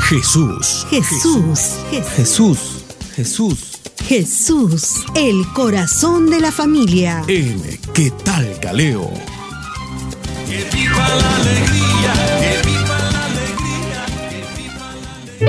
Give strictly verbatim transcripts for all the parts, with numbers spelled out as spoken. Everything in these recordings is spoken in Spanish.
Jesús. Jesús. Jesús. Jesús. Jesús, el corazón de la familia. En ¿Qué tal, Caleo? Que viva la alegría, que viva la alegría, que viva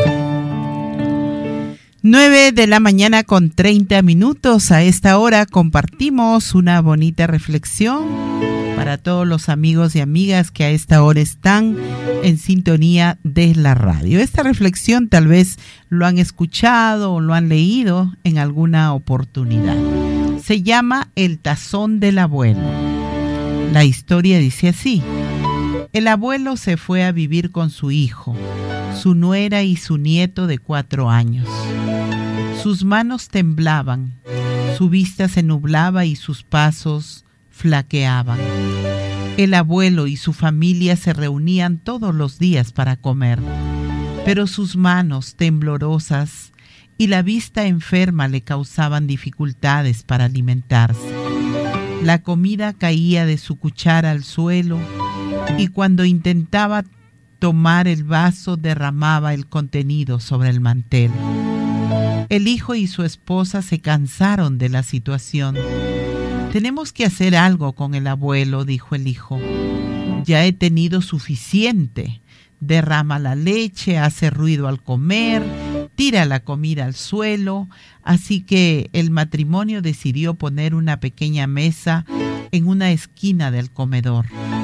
la alegría. nueve de la mañana con treinta minutos. A esta hora compartimos una bonita reflexión para todos los amigos y amigas que a esta hora están en sintonía de la radio. Esta reflexión tal vez lo han escuchado o lo han leído en alguna oportunidad. Se llama El tazón del abuelo. La historia dice así: el abuelo se fue a vivir con su hijo, su nuera y su nieto de cuatro años. Sus manos temblaban, su vista se nublaba y sus pasos flaqueaban. El abuelo y su familia se reunían todos los días para comer, pero sus manos temblorosas y la vista enferma le causaban dificultades para alimentarse. La comida caía de su cuchara al suelo y cuando intentaba tomar el vaso derramaba el contenido sobre el mantel. El hijo y su esposa se cansaron de la situación. Tenemos que hacer algo con el abuelo, dijo el hijo. Ya he tenido suficiente. Derrama la leche, hace ruido al comer, tira la comida al suelo. Así que el matrimonio decidió poner una pequeña mesa en una esquina del comedor.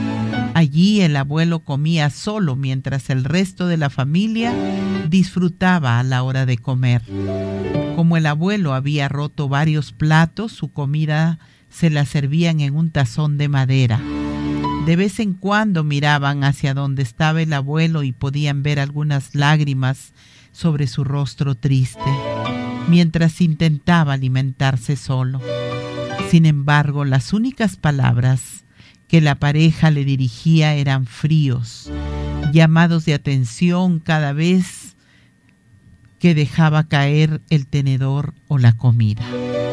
Allí el abuelo comía solo mientras el resto de la familia disfrutaba a la hora de comer. Como el abuelo había roto varios platos, su comida se la servían en un tazón de madera. De vez en cuando miraban hacia donde estaba el abuelo y podían ver algunas lágrimas sobre su rostro triste, mientras intentaba alimentarse solo. Sin embargo, las únicas palabras que la pareja le dirigía eran fríos, llamados de atención cada vez que dejaba caer el tenedor o la comida.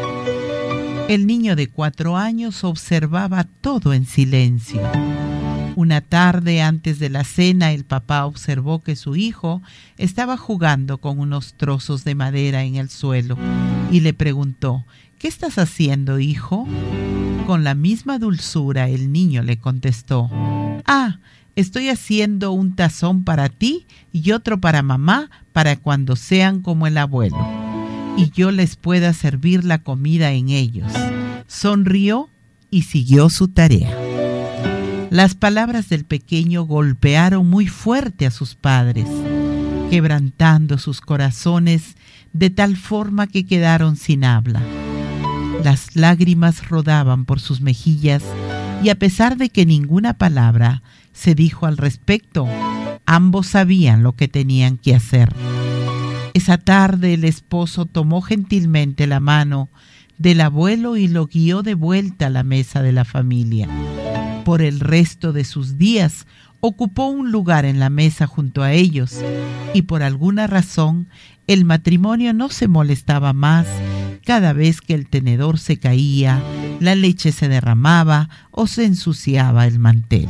El niño de cuatro años observaba todo en silencio. Una tarde antes de la cena, el papá observó que su hijo estaba jugando con unos trozos de madera en el suelo y le preguntó: ¿qué estás haciendo, hijo? Con la misma dulzura, el niño le contestó: ah, estoy haciendo un tazón para ti y otro para mamá para cuando sean como el abuelo y yo les pueda servir la comida en ellos. Sonrió y siguió su tarea. Las palabras del pequeño golpearon muy fuerte a sus padres, quebrantando sus corazones de tal forma que quedaron sin habla. Las lágrimas rodaban por sus mejillas y a pesar de que ninguna palabra se dijo al respecto, ambos sabían lo que tenían que hacer. Esa tarde el esposo tomó gentilmente la mano del abuelo y lo guió de vuelta a la mesa de la familia. Por el resto de sus días ocupó un lugar en la mesa junto a ellos y por alguna razón el matrimonio no se molestaba más cada vez que el tenedor se caía, la leche se derramaba o se ensuciaba el mantel.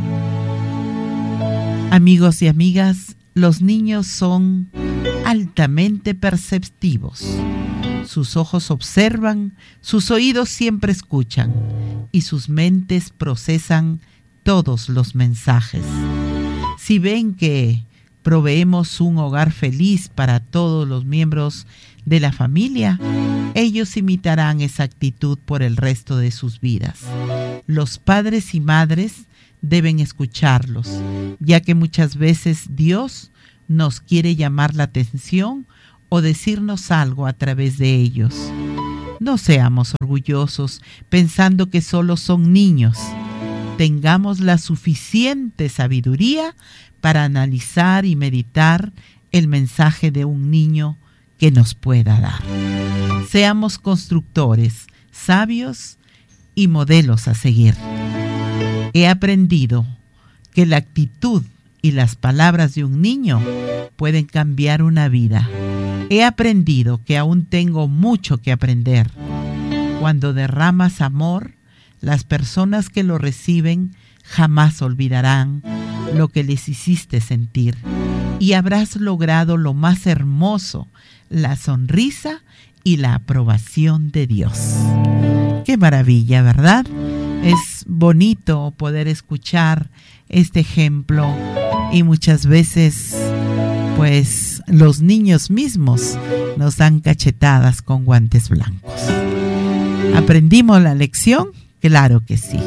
Amigos y amigas, los niños son altamente perceptivos. Sus ojos observan, sus oídos siempre escuchan y sus mentes procesan todos los mensajes. Si ven que proveemos un hogar feliz para todos los miembros de la familia, ellos imitarán esa actitud por el resto de sus vidas. Los padres y madres deben escucharlos, ya que muchas veces Dios nos quiere llamar la atención o decirnos algo a través de ellos. No seamos orgullosos pensando que solo son niños. Tengamos la suficiente sabiduría para analizar y meditar el mensaje de un niño que nos pueda dar. Seamos constructores, sabios y modelos a seguir. He aprendido que la actitud y las palabras de un niño pueden cambiar una vida. He aprendido que aún tengo mucho que aprender. Cuando derramas amor, las personas que lo reciben jamás olvidarán lo que les hiciste sentir. y habrás logrado lo más hermoso, la sonrisa y la aprobación de Dios. Qué maravilla, ¿verdad? Es bonito poder escuchar este ejemplo y muchas veces, pues, los niños mismos nos dan cachetadas con guantes blancos. ¿Aprendimos la lección? Claro que sí.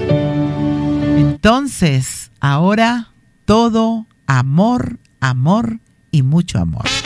Entonces, ahora todo amor, amor y mucho amor.